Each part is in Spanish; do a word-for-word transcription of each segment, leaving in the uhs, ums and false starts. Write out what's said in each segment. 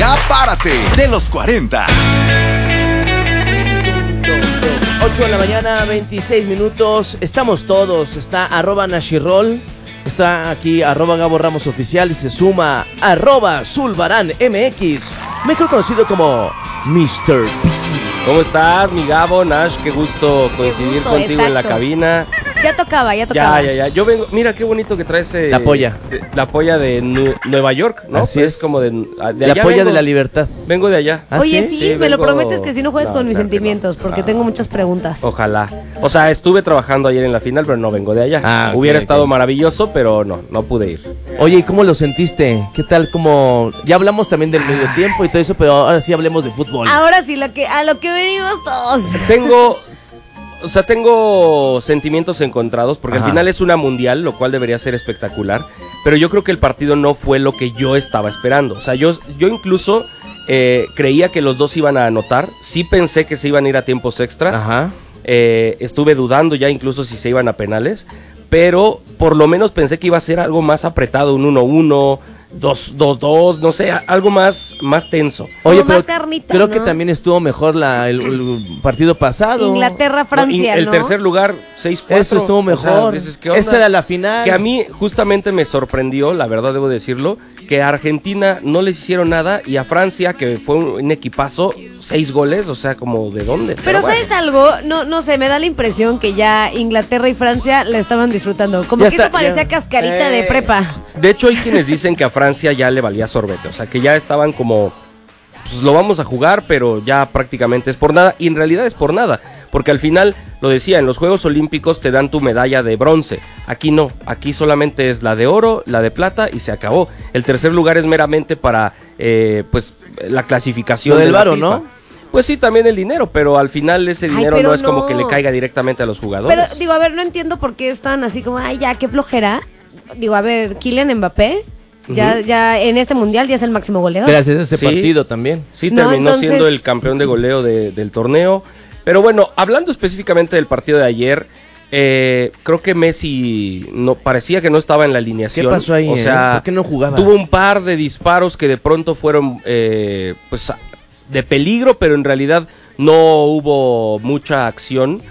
Ya párate de los cuarenta. ocho de la mañana, veintiséis minutos. Estamos todos. Está arroba Nashirol. Está aquí arroba Gabo Ramos Oficial. Y se suma arroba Zulbarán M X, mejor conocido como mister P. ¿Cómo estás, mi Gabo, Nash? Qué gusto coincidir gusto, contigo exacto. en la cabina. Ya tocaba, ya tocaba. Ya, ya, ya. Yo vengo, mira qué bonito que traes. Eh, La polla. de- la polla de Nu- Nueva York, ¿no? Así Pues es. como de, de La allá polla vengo. de la libertad. Vengo de allá. ¿Ah, Oye, sí? sí, Sí, me lo vengo- prometes que si no juegues No, con mis claro que sentimientos, no. porque Ah. tengo muchas preguntas. Ojalá. O sea, estuve trabajando ayer en la final, pero no vengo de allá. Ah, ok, Hubiera ok. estado maravilloso, pero no, no pude ir. Oye, ¿y cómo lo sentiste? ¿Qué tal? Como ya hablamos también del medio tiempo y todo eso, pero ahora sí hablemos de fútbol. Ahora sí, lo que, a lo que venimos todos. Tengo, o sea, tengo sentimientos encontrados porque Ajá. al final es una mundial, lo cual debería ser espectacular, pero yo creo que el partido no fue lo que yo estaba esperando. O sea, yo, yo incluso eh, creía que los dos iban a anotar, sí pensé que se iban a ir a tiempos extras, Ajá. eh, estuve dudando ya incluso si se iban a penales, pero por lo menos pensé que iba a ser algo más apretado, un uno uno, dos dos dos, no sé, algo más, más tenso. Como Oye, más pero carnita, creo ¿no? que también estuvo mejor la, el, el partido pasado. Inglaterra, Francia, No, y el ¿no? tercer lugar, seis cuatro. Eso estuvo mejor. Esa era la final. Que a mí justamente me sorprendió, la verdad debo decirlo, que a Argentina no les hicieron nada y a Francia, que fue un, un equipazo, seis goles, o sea, como ¿de dónde? Pero bueno. ¿sabes algo? No, no sé, me da la impresión que ya Inglaterra y Francia la estaban disfrutando. Como Ya que está, eso parecía ya. cascarita de Eh. prepa. De hecho, hay quienes dicen que a Francia ya le valía sorbete, o sea, que ya estaban como, pues lo vamos a jugar, pero ya prácticamente es por nada, y en realidad es por nada, porque al final, lo decía, en los Juegos Olímpicos te dan tu medalla de bronce, aquí no, aquí solamente es la de oro, la de plata, y se acabó. El tercer lugar es meramente para, eh, pues, la clasificación Lo del de la varo, FIFA. ¿no? Pues sí, también el dinero, pero al final ese Ay, dinero pero no es como no. que le caiga directamente a los jugadores. Pero digo, a ver, no entiendo por qué están así como, ay, ya, qué flojera. Digo, a ver, Kylian Mbappé, ya, Ujú. ya en este mundial ya es el máximo goleador. Gracias a ese Sí. partido también. Sí, No, terminó entonces- siendo el campeón de goleo de- del torneo. Pero bueno, hablando específicamente del partido de ayer, eh, creo que Messi no parecía que no estaba en la alineación. ¿Qué pasó ahí, O eh? sea, ¿Por qué no jugaba? tuvo un par de disparos que de pronto fueron, eh, pues, de peligro, pero en realidad no hubo mucha acción.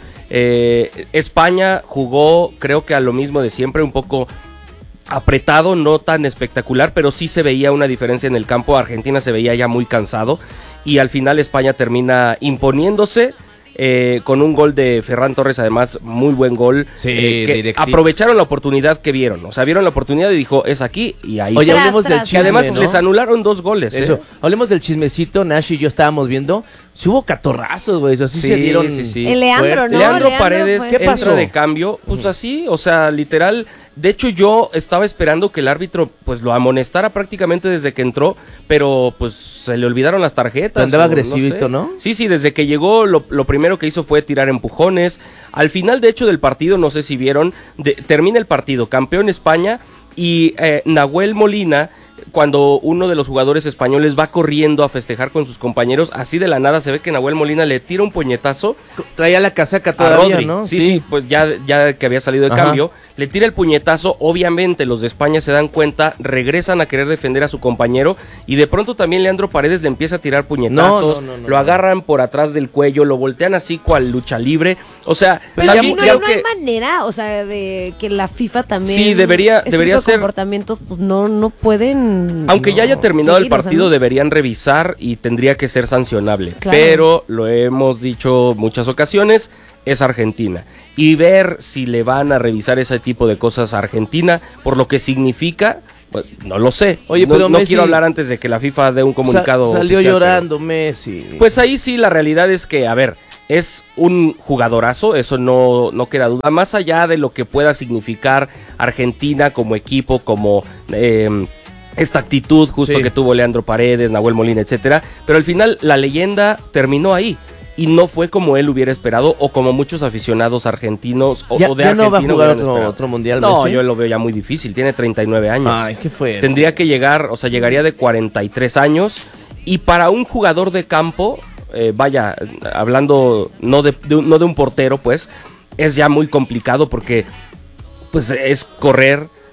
Eh, España jugó, creo que a lo mismo de siempre, un poco apretado, no tan espectacular, pero sí se veía una diferencia en el campo. Argentina se veía ya muy cansado y al final España termina imponiéndose eh, con un gol de Ferran Torres, además muy buen gol. Sí, eh, que directito. aprovecharon la oportunidad que vieron, o sea, vieron la oportunidad y dijo, es aquí y ahí. Oye, Tras, hablemos del tras, chisme, que además ¿no? les anularon dos goles. ¿eh? Eso, hablemos del chismecito. Nash y yo estábamos viendo. Si hubo catorrazos, güey. Eso sí, Sí, se dieron. sí, sí. El Leandro, fuerte. ¿no? Leandro, Leandro Paredes fue- ¿Qué entra pasó? de cambio, pues así, o sea, literal. De hecho, yo estaba esperando que el árbitro pues lo amonestara prácticamente desde que entró, pero pues se le olvidaron las tarjetas. Andaba o no agresivito, sé. ¿no? Sí, sí, desde que llegó lo, lo primero que hizo fue tirar empujones. Al final, de hecho, del partido, no sé si vieron, de- termina el partido, campeón España y eh, Nahuel Molina, cuando uno de los jugadores españoles va corriendo a festejar con sus compañeros, así de la nada se ve que Nahuel Molina le tira un puñetazo Traía la casaca a todavía, Rodri, ¿no? sí, sí, pues ya, ya que había salido de Ajá. cambio, le tira el puñetazo, obviamente los de España se dan cuenta, regresan a querer defender a su compañero y de pronto también Leandro Paredes le empieza a tirar puñetazos, No, no, no, no, lo no. agarran por atrás del cuello, lo voltean así cual lucha libre, o sea, Pero también aquí no, creo no hay que- manera, o sea, de que la FIFA también... Sí, debería- este debería tipo de ser- comportamientos, pues no, no pueden... Aunque ya haya terminado el seguir, o sea, partido, ¿no? deberían revisar y tendría que ser sancionable. Claro. Pero lo hemos dicho muchas ocasiones, es Argentina. Y ver si le van a revisar ese tipo de cosas a Argentina, por lo que significa, pues, no lo sé. Oye, no, pero no Messi- quiero hablar antes de que la FIFA dé un comunicado. Sa- salió oficial, llorando Messi. pero- Pues ahí sí, la realidad es que, a ver, es un jugadorazo, eso no, no queda duda. Más allá de lo que pueda significar Argentina como equipo, como... eh, esta actitud justo Sí. que tuvo Leandro Paredes, Nahuel Molina, etcétera, pero al final la leyenda terminó ahí y no fue como él hubiera esperado o como muchos aficionados argentinos o, Ya- o de ya no va a Argentina jugar hubieran otro- esperado. otro mundial, No, Messi. yo lo veo ya muy difícil, tiene treinta y nueve años. Ay, qué fue. Tendría que llegar, o sea, llegaría de cuarenta y tres años y para un jugador de campo, eh, vaya, hablando no de, de un- no de un portero, pues, es ya muy complicado porque pues es correr,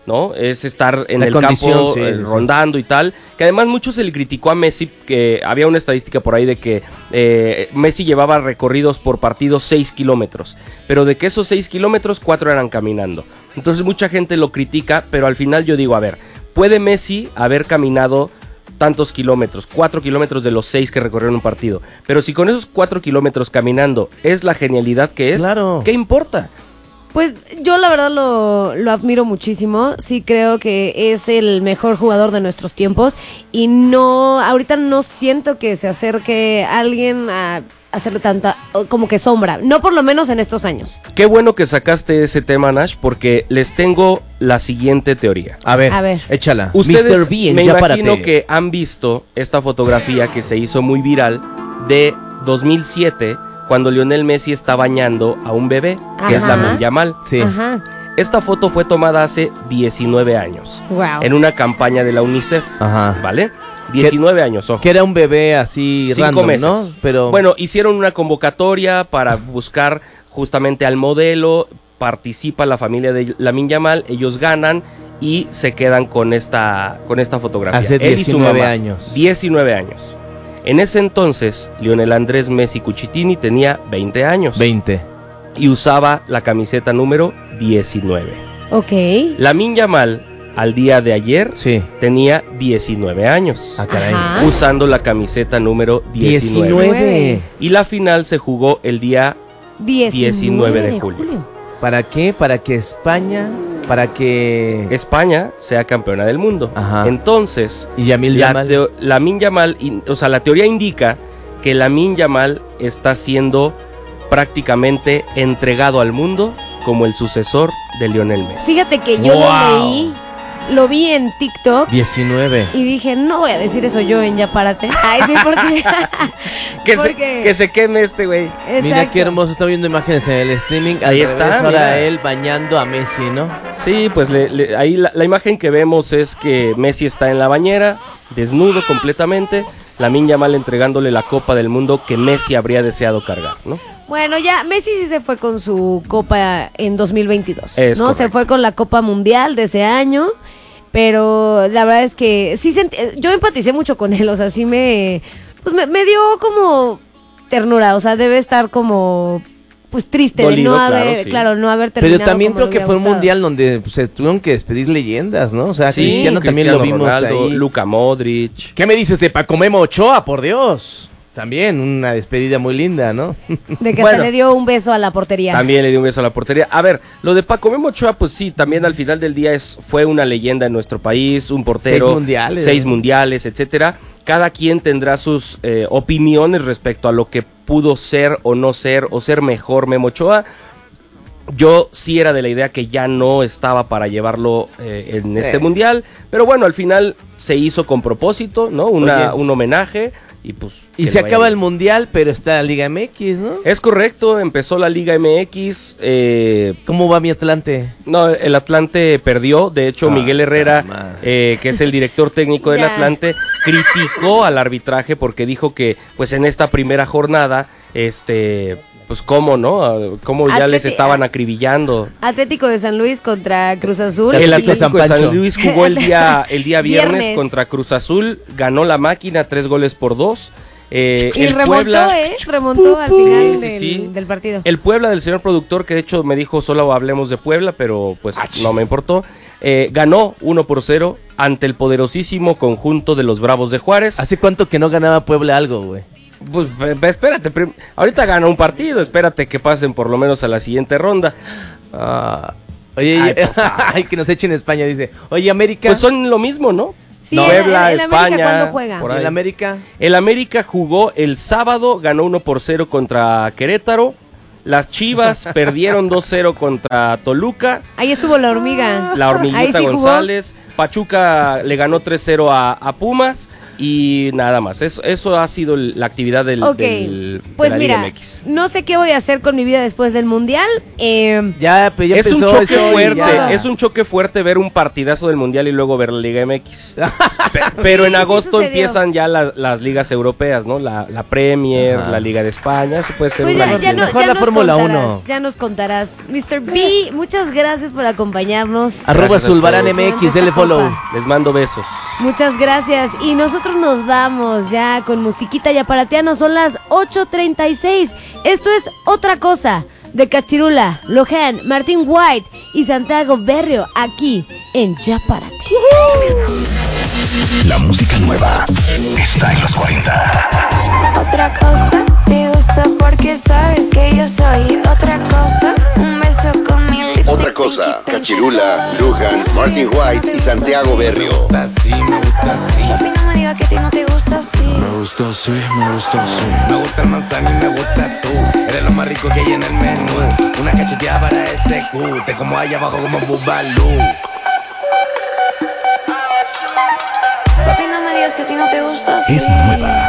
¿no? Es estar en La el condición, campo sí, eh, sí, rondando y tal. Que además mucho se le criticó a Messi, que había una estadística por ahí de que eh, Messi llevaba recorridos por partido seis kilómetros. Pero de que esos seis kilómetros, cuatro eran caminando. Entonces mucha gente lo critica, pero al final yo digo, a ver, ¿puede Messi haber caminado tantos kilómetros, cuatro kilómetros de los seis que recorrió en un partido? Pero si con esos cuatro kilómetros caminando es la genialidad que es, Claro. ¿qué importa? Pues yo la verdad lo, lo admiro muchísimo, sí creo que es el mejor jugador de nuestros tiempos y no, ahorita no siento que se acerque alguien a hacerle tanta, como que sombra, no por lo menos en estos años. Qué bueno que sacaste ese tema, Nash, porque les tengo la siguiente teoría. A ver, A ver. échala. Ustedes mister Bean, me ya imagino párate. que han visto esta fotografía que se hizo muy viral de dos mil siete, cuando Lionel Messi está bañando a un bebé, que es Ajá. Lamine Yamal. Sí. Ajá. Esta foto fue tomada hace diecinueve años, Wow. en una campaña de la UNICEF, Ajá. ¿vale? diecinueve años, ojo. Que era un bebé así Cinco random, meses. ¿no? Pero Bueno, hicieron una convocatoria para buscar justamente al modelo, participa la familia de Lamine Yamal, ellos ganan y se quedan con esta, con esta fotografía. Hace Él y su diecinueve mamá. años. diecinueve años. En ese entonces, Lionel Andrés Messi Cucitini tenía veinte años veinte. y usaba la camiseta número diecinueve. Ok. Lamine Yamal, al día de ayer, Sí. tenía diecinueve años, Ah, caray. Ajá. usando la camiseta número diecinueve. diecinueve. Y la final se jugó el día diecinueve de julio. ¿Para qué? Para que España, para que España sea campeona del mundo. Ajá. Entonces, y Yamil la Yamal. teo- Lamine Yamal, in- o sea, la teoría indica que Lamine Yamal está siendo prácticamente entregado al mundo como el sucesor de Lionel Messi. Fíjate que yo Wow. lo leí, lo vi en TikTok diecinueve. y dije, no voy a decir eso yo en Ya Párate. Ay, sí, porque... Que, se, porque- que se queme este güey. Mira Exacto. qué hermoso, está viendo imágenes en el streaming. Al Ahí revés, está, ahora mira. él bañando a Messi, ¿no? Sí, pues le- le- ahí la, la imagen que vemos es que Messi está en la bañera, desnudo completamente, Lamine Yamal entregándole la Copa del Mundo que Messi habría deseado cargar, ¿no? Bueno, ya Messi sí se fue con su Copa en dos mil veintidós, Es ¿no? correcto. Se fue con la Copa Mundial de ese año, pero la verdad es que sí sent- yo empaticé mucho con él, o sea, sí me pues me, me dio como ternura, o sea, debe estar como pues triste Dolido, de no claro, haber, sí. claro, no haber terminado. Pero también como creo le que hubiera fue un gustado. mundial donde pues, se tuvieron que despedir leyendas, ¿no? O sea, Sí, Cristiano también lo Cristiano vimos Ronaldo, ahí. Luka Modric. ¿Qué me dices de Paco Memo Ochoa, por Dios? También una despedida muy linda, ¿no? De que Bueno. se le dio un beso a la portería. También le dio un beso a la portería. A ver, lo de Paco Memo Ochoa, pues sí, también al final del día es, fue una leyenda en nuestro país, un portero. Seis mundiales. Seis mundiales, etcétera. Cada quien tendrá sus eh, opiniones respecto a lo que pudo ser o no ser, o ser mejor Memo Ochoa. Yo sí era de la idea que ya no estaba para llevarlo eh, en este Eh. mundial, pero bueno, al final se hizo con propósito, ¿no? Una, Oye. un homenaje y pues... Y que se le vaya acaba bien. el mundial, pero está la Liga M X, ¿no? Es correcto, empezó la Liga M X, eh, ¿Cómo va mi Atlante? no, el Atlante perdió, de hecho Ah, Miguel Herrera, ta madre. eh, que es el director técnico del Ya. Atlante, criticó al arbitraje porque dijo que pues en esta primera jornada, este, pues cómo, ¿no? Ah, Cómo ya les Atleti- estaban acribillando. Atlético de San Luis contra Cruz Azul. El Atlético y- de San Atlético de San Pancho. Luis jugó el día, el día viernes, Viernes. contra Cruz Azul, ganó la máquina tres goles por dos. Eh, Y el remontó, Puebla, ¿eh? Remontó al Sí, final sí, del, sí. del partido. El Puebla del señor productor, que de hecho me dijo solo hablemos de Puebla, pero pues no me importó. Eh, ganó uno por cero ante el poderosísimo conjunto de los Bravos de Juárez. ¿Hace cuánto que no ganaba Puebla algo, güey? Pues ve- ve, espérate, prim- ahorita gana un partido, espérate que pasen por lo menos a la siguiente ronda. Ah, oye, Ay, y- por favor. ay, que nos echen España, dice. Oye, América. Pues son lo mismo, ¿no? Sí, No, el- Puebla, el América, España, ¿cuándo juega? por ¿Y ahí. el América? El América jugó el sábado, ganó uno por cero contra Querétaro. Las Chivas perdieron dos cero contra Toluca. Ahí estuvo la hormiga. La Ahí Hormiguita sí jugó. González. Pachuca le ganó tres cero a, a Pumas. y nada más. Eso, eso ha sido la actividad del, Ok, del pues de la Liga mira, M X. no sé qué voy a hacer con mi vida después del Mundial. Eh, Ya, pues ya Es un empezó choque eso y fuerte, ya. es un choque fuerte ver un partidazo del Mundial y luego ver la Liga M X. Pe- Pero Sí, en sí agosto sucedió. empiezan ya la- las ligas europeas, ¿no? La, la Premier, Ajá. la Liga de España, eso puede ser Pues una ya, ya, opción. no, Mejor ya la nos Fórmula contarás, uno. ya nos contarás. mister B, muchas gracias por acompañarnos. Arroba Gracias a Zulbarán todos. M X, dele follow. Les mando besos. Muchas gracias. Y nosotros nos vamos ya con musiquita y aparateano. Son las ocho treinta y seis. Esto es Otra Cosa de Cachirula, Lohan, Martín White y Santiago Berrio aquí en Ya Párate. La música nueva está en los cuarenta. Otra cosa, te gusta porque sabes que yo soy otra cosa. Un beso con mi lipstick. Otra cosa, Cachirula, Lujan, Martin White y Santiago Berrio. Así, me gusta así. Papi, no me digas que a ti no te gusta así. Me gusta así, me gusta así. Me gusta el manzano y me gusta tú. Eres lo más rico que hay en el menú. Una cacheteada para ese cu. Te como allá abajo como Bubalú. Papi, no me digas que a ti no te gusta así. Es nueva.